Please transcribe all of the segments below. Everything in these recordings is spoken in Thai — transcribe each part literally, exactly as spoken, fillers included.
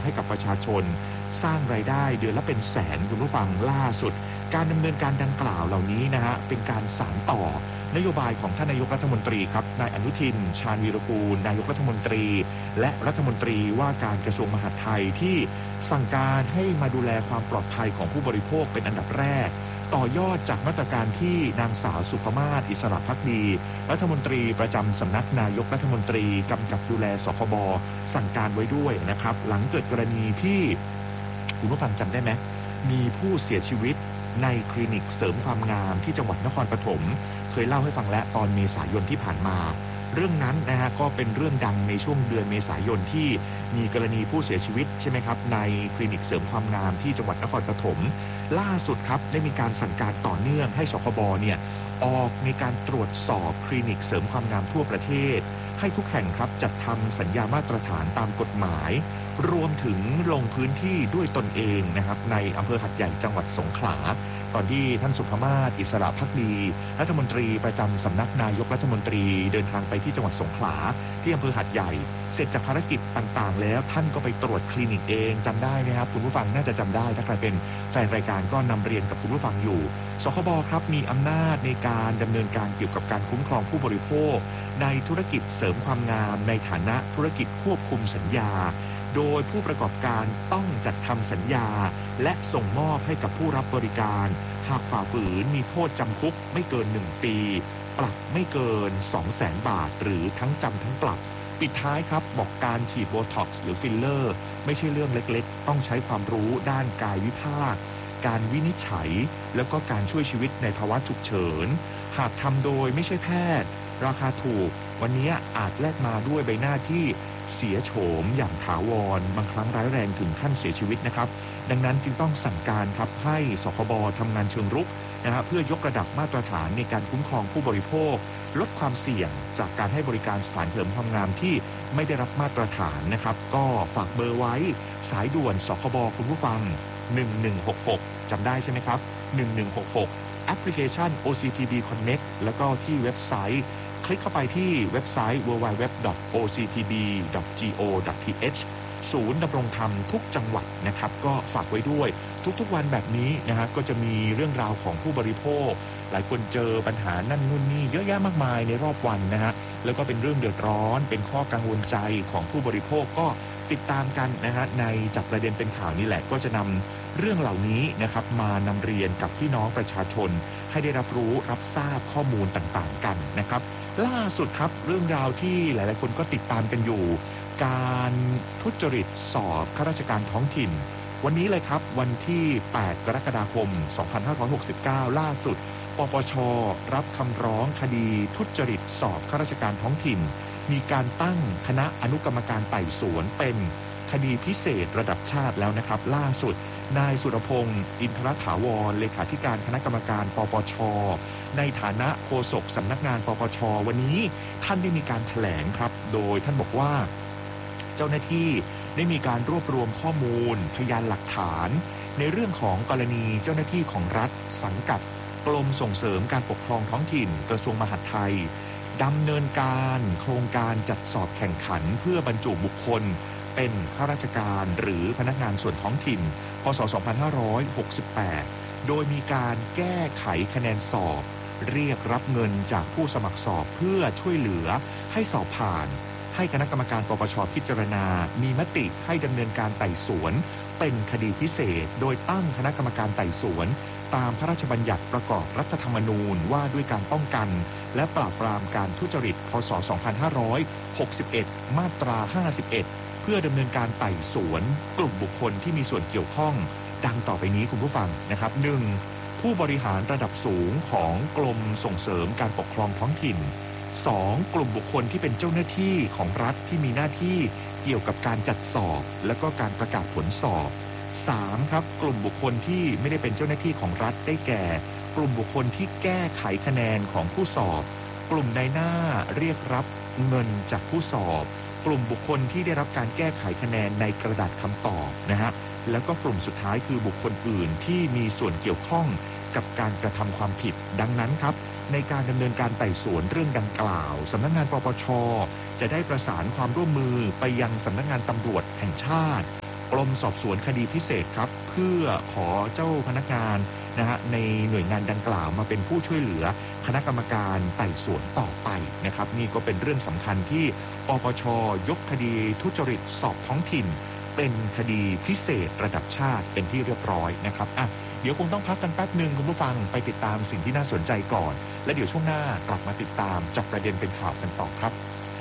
ให้กับประชาชนสร้างรายได้เดือนละเป็นแสนคุณผู้ฟังล่าสุดการดำเนินการดังกล่าวเหล่านี้นะฮะเป็นการสานต่อนโยบายของท่านนายกรัฐมนตรีครับนายอนุทินชาญวีรกูลนายกรัฐมนตรีและรัฐมนตรีว่าการกระทรวงมหาดไทยที่สั่งการให้มาดูแลความปลอดภัยของผู้บริโภคเป็นอันดับแรกต่อยอดจากมาตรการที่นางสาวสุภมาศอิสระภักดีรัฐมนตรีประจำสำนักนายกรัฐมนตรีกำกับดูแลสคบสั่งการไว้ด้วยนะครับหลังเกิดกรณีที่คุณผู้ฟังจำได้ไหมมีผู้เสียชีวิตในคลินิกเสริมความงามที่จังหวัดนครปฐมเคยเล่าให้ฟังแล้วตอนเมษายนที่ผ่านมาเรื่องนั้นนะฮะก็เป็นเรื่องดังในช่วงเดือนเมษายนที่มีกรณีผู้เสียชีวิตใช่ไหมครับในคลินิกเสริมความงามที่จังหวัดนครปฐมล่าสุดครับได้มีการสั่งการต่อเนื่องให้สคบเนี่ยออกในการตรวจสอบคลินิกเสริมความงามทั่วประเทศให้ทุกแห่งครับจัดทำสัญญามาตรฐานตามกฎหมายรวมถึงลงพื้นที่ด้วยตนเองนะครับในอำเภอหัดใหญ่จังหวัดสงขลาตอนที่ท่านสุภมาศอิสระภักดีรัฐมนตรีประจำสำนักนายกรัฐมนตรีเดินทางไปที่จังหวัดสงขลาที่อำเภอหัดใหญ่เสร็จจากภารกิจต่างๆแล้วท่านก็ไปตรวจคลินิกเองจำได้ไหมครับคุณผู้ฟังน่าจะจำได้ถ้าใครเป็นแฟนรายการก็นำเรียนกับคุณผู้ฟังอยู่สคบครับมีอำนาจในการดำเนินการเกี่ยวกับการคุ้มครองผู้บริโภคในธุรกิจเสริมความงามในฐานะธุรกิจควบคุมสัญญาโดยผู้ประกอบการต้องจัดทำสัญญาและส่งมอบให้กับผู้รับบริการหากฝ่าฝืนมีโทษจำคุกไม่เกินหนึ่งปีปรับไม่เกิน สองแสน บาทหรือทั้งจำทั้งปรับปิดท้ายครับบอกการฉีดโบท็อกซ์หรือฟิลเลอร์ไม่ใช่เรื่องเล็กๆต้องใช้ความรู้ด้านกายวิภาคการวินิจฉัยแล้วก็การช่วยชีวิตในภาวะฉุกเฉินหากทำโดยไม่ใช่แพทย์ราคาถูกวันนี้อาจแลกมาด้วยใบหน้าที่เสียโฉมอย่างถาวรบางครั้งร้ายแรงถึงขั้นเสียชีวิตนะครับดังนั้นจึงต้องสั่งการครับให้สคบทำงานเชิงรุกนะฮะเพื่อยกระดับมาตรฐานในการคุ้มครองผู้บริโภคลดความเสี่ยงจากการให้บริการสถานเสริมความงามที่ไม่ได้รับมาตรฐานนะครับก็ฝากเบอร์ไว้สายด่วนสคบคุณผู้ฟังหนึ่งหนึ่งหกหกจำได้ใช่ไหมครับหนึ่งหนึ่งหกหกแอปพลิเคชัน โอ ซี พี บี Connect แล้วก็ที่เว็บไซต์คลิกเข้าไปที่เว็บไซต์ ดับเบิลยู ดับเบิลยู ดับเบิลยู ดอท โอ ซี พี บี ดอท จี โอ ดอท ที เอช ศูนย์ดำรงธรรมทุกจังหวัดนะครับก็ฝากไว้ด้วยทุกๆวันแบบนี้นะฮะก็จะมีเรื่องราวของผู้บริโภคหลายคนเจอปัญหานั่นนู่นนี่เยอะแยะมากมายในรอบวันนะฮะแล้วก็เป็นเรื่องเดือดร้อนเป็นข้อกังวลใจของผู้บริโภคก็ติดตามกันนะฮะในจับประเด็นเป็นข่าวนี่แหละก็จะนำเรื่องเหล่านี้นะครับมานำเรียนกับพี่น้องประชาชนให้ได้รับรู้รับทราบข้อมูลต่างๆกันนะครับล่าสุดครับเรื่องราวที่หลายๆคนก็ติดตามกันอยู่การทุจริตสอบข้าราชการท้องถิ่นวันนี้เลยครับวันที่แปดกรกฎาคมสองพันห้าร้อยหกสิบเก้าล่าสุดปปช.รับคำร้องคดีทุจริตสอบข้าราชการท้องถิ่นมีการตั้งคณะอนุกรรมการไต่สวนเป็นคดีพิเศษระดับชาติแล้วนะครับล่าสุดนายสุรพงศ์อินทรถาวรเลขาธิการคณะกรรมการปปช.ในฐานะโฆษกสำนักงานปปช.วันนี้ท่านได้มีการแถลงครับโดยท่านบอกว่าเจ้าหน้าที่ได้มีการรวบรวมข้อมูลพยานหลักฐานในเรื่องของกรณีเจ้าหน้าที่ของรัฐสังกัดกรมส่งเสริมการปกครองท้องถิ่นกระทรวงมหาดไทยดำเนินการโครงการจัดสอบแข่งขันเพื่อบรรจุบุคคลเป็นข้าราชการหรือพนักงานส่วนท้องถิ่นพ.ศ. สองพันห้าร้อยหกสิบแปดโดยมีการแก้ไขคะแนนสอบเรียกรับเงินจากผู้สมัครสอบเพื่อช่วยเหลือให้สอบผ่านให้คณะกรรมการปปช.พิจารณามีมติให้ดำเนินการไต่สวนเป็นคดีพิเศษโดยตั้งคณะกรรมการไต่สวนตามพระราชบัญญัติประกอบรัฐธรรมนูญว่าด้วยการป้องกันและปราบปรามการทุจริตพ.ศ. สองพันห้าร้อยหกสิบเอ็ดมาตราห้าสิบเอ็ดเพื่อดำเนินการไต่สวนกลุ่มบุคคลที่มีส่วนเกี่ยวข้องดังต่อไปนี้คุณผู้ฟังนะครับ หนึ่ง. ผู้บริหารระดับสูงของกรมส่งเสริมการปกครองท้องถิ่น สอง. กลุ่มบุคคลที่เป็นเจ้าหน้าที่ของรัฐที่มีหน้าที่เกี่ยวกับการจัดสอบและก็การประกาศผลสอบ สาม. ครับกลุ่มบุคคลที่ไม่ได้เป็นเจ้าหน้าที่ของรัฐได้แก่กลุ่มบุคคลที่แก้ไขคะแนนของผู้สอบกลุ่มนายหน้าเรียกรับเงินจากผู้สอบกลุ่มบุคคลที่ได้รับการแก้ไขคะแนนในกระดาษคำตอบนะฮะแล้วก็กลุ่มสุดท้ายคือบุคคลอื่นที่มีส่วนเกี่ยวข้องกับการกระทำความผิดดังนั้นครับในการดำเนินการไต่สวนเรื่องดังกล่าวสำนักงานปปช.จะได้ประสานความร่วมมือไปยังสำนักงานตำรวจแห่งชาติกรมสอบสวนคดีพิเศษครับเพื่อขอเจ้าพนักงานนะฮะในหน่วยงานดังกล่าวมาเป็นผู้ช่วยเหลือคณะกรรมการไต่สวนต่อไปนะครับนี่ก็เป็นเรื่องสำคัญที่ปปช.ยกคดีทุจริตสอบท้องถิ่นเป็นคดีพิเศษระดับชาติเป็นที่เรียบร้อยนะครับอ่ะเดี๋ยวคงต้องพักกันแป๊บหนึ่งคุณผู้ฟังไปติดตามสิ่งที่น่าสนใจก่อนและเดี๋ยวช่วงหน้ากลับมาติดตามจับประเด็นเป็นข่าวกันต่อครับ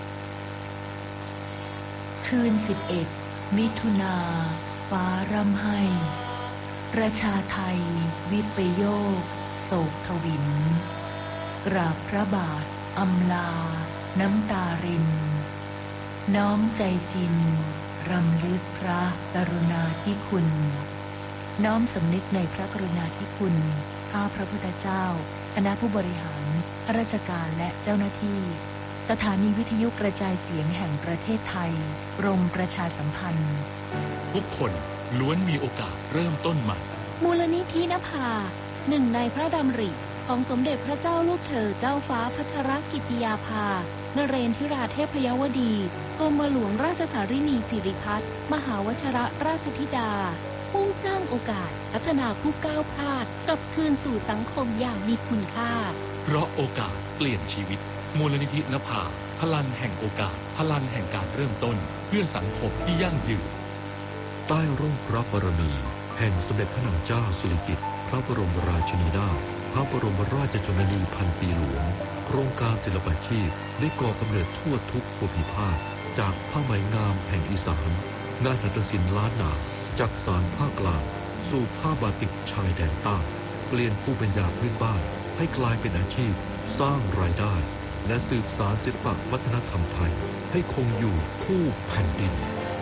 คืนสิบเอ็ดมิถุนาฟ้าร่ำไห้ประชาไทยวิปโยคโศกทวินกราบพระบาทอำลาน้ำตารินน้อมใจจินรำลึกพระกรุณาธิคุณน้อมสำนึกในพระกรุณาธิคุณข้าพระพุทธเจ้าคณะผู้บริหารข้าราชการและเจ้าหน้าที่สถานีวิทยุกระจายเสียงแห่งประเทศไทยกรมประชาสัมพันธ์ทุกคนล้วนมีโอกาสเริ่มต้นใหม่มูลนิธินภาหนึ่งในพระดำริของสมเด็จพระเจ้าลูกเธอเจ้าฟ้าพัชรกิติยาภานเรนทิราเทพยวดีกรมหลวงราชสารินีสิริพัฒน์มหาวชรราชธิดามุ่งสร้างโอกาสพัฒนาผู้ก้าวพลาดกลับคืนสู่สังคมอย่างมีคุณค่าเพราะโอกาสเปลี่ยนชีวิตมูลนิธินภาพลังแห่งโอกาสพลังแห่งการเริ่มต้นเพื่อสังคมที่ยั่งยืนใต้ร่มพระบารมีแห่งสมเด็จพระนางเจ้าสิริกิติ์พระบรมราชินีนาถพระบรมราชชนนีพันปีหลวงโครงการศิลปาชีพได้ก่อกำเนิดทั่วทุกภูมิภาคจากผ้าไหมงามแห่งอีสานงานหัตถศิลป์ล้านนาจากสานภาคกลางสู่ผ้าบาติกชายแดนใต้เปลี่ยนภูมิปัญญาพื้นบ้านให้กลายเป็นอาชีพสร้างรายได้และสืบสานศิลปวัฒนธรรมไทยให้คงอยู่คู่แผ่นดิน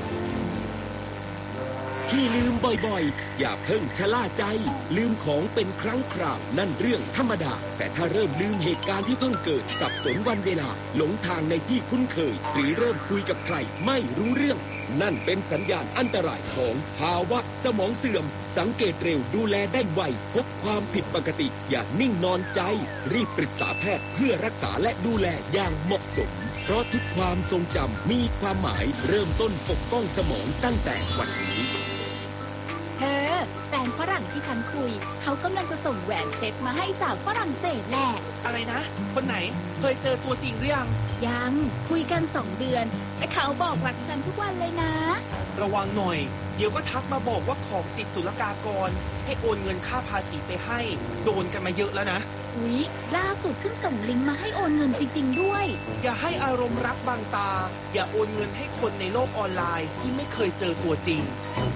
ที่ลืมบ่อยๆอย่าเพิ่งชะล่าใจลืมของเป็นครั้งคราวนั่นเรื่องธรรมดาแต่ถ้าเริ่มลืมเหตุการณ์ที่เพิ่งเกิดสับสนวันเวลาหลงทางในที่คุ้นเคยหรือเริ่มคุยกับใครไม่รู้เรื่องนั่นเป็นสัญญาณอันตรายของภาวะสมองเสื่อมสังเกตเร็วดูแลได้ไวพบความผิดปกติอย่านิ่งนอนใจรีบปรึกษาแพทย์เพื่อรักษาและดูแลอย่างเหมาะสมเพราะทุกความทรงจำมีความหมายเริ่มต้นปกป้องสมองตั้งแต่วันนี้เธอแฟนฝรั่งที่ฉันคุยเขากำลังจะส่งแหวนเพชรมาให้จากฝรั่งเศสแหละอะไรนะคนไหนเคยเจอตัวจริงหรือยังยังคุยกันสองเดือนแต่เขาบอกรักฉันทุกวันเลยนะระวังหน่อยเดี๋ยวก็ทักมาบอกว่าของติดศุลกากรให้โอนเงินค่าภาษีไปให้โดนกันมาเยอะแล้วนะอุ๊ยล่าสุดเพิ่งส่งลิงก์มาให้โอนเงินจริงๆด้วยอย่าให้อารมณ์รักบังตาอย่าโอนเงินให้คนในโลกออนไลน์ที่ไม่เคยเจอตัวจริง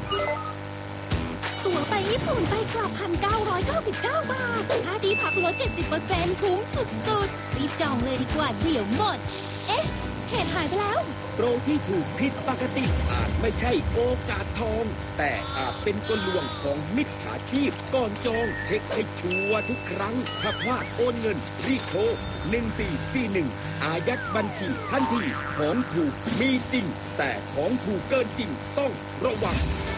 ตั๋วไปญี่ปุ่นไปกลับ หนึ่งพันเก้าร้อยเก้าสิบเก้า บาทค่าดีพักลด เจ็ดสิบเปอร์เซ็นต์ คุ้มสุดๆรีบจองเลยดีกว่าเดี๋ยวหมดเอ๊ะเพจหายไปแล้วโปรที่ถูกผิดปกติอาจไม่ใช่โอกาสทองแต่อาจเป็นกลลวงของมิจฉาชีพก่อนจองเช็คให้ชัวร์ทุกครั้งถ้าพลาดโอนเงินรีบโทรหนึ่งสี่สี่หนึ่งอายัดบัญชีทันทีของถูกมีจริงแต่ของถูกเกินจริงต้องระวัง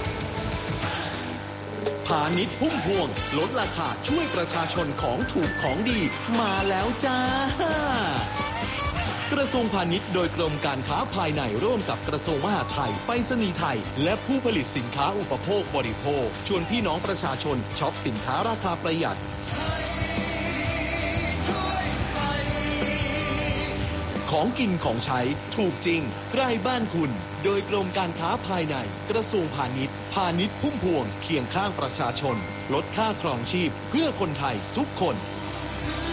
พาณิชย์พุ่มพวงลดราคาช่วยประชาชนของถูกของดีมาแล้วจ้ากระทรวงพาณิชย์โดยกรมการค้าภายในร่วมกับกระทรวงมหาดไทยไปรษณีย์ไทยและผู้ผลิตสินค้าอุปโภคบริโภคชวนพี่น้องประชาชนช็อปสินค้าราคาประหยัดของกินของใช้ถูกจริงใกล้บ้านคุณโดยกรมการค้าภายในกระทรวงพาณิชย์พาณิชย์พุ่มพวงเคียงข้างประชาชนลดค่าครองชีพเพื่อคนไทยทุกคน